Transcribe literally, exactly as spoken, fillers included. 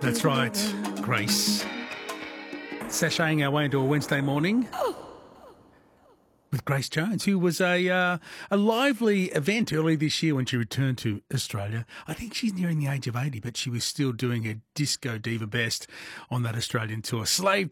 That's right, Grace. Sashaying our way into a Wednesday morning with Grace Jones, who was a uh, a lively event early this year when she returned to Australia. I think she's nearing the age of eighty, but she was still doing her disco diva best on that Australian tour. Slave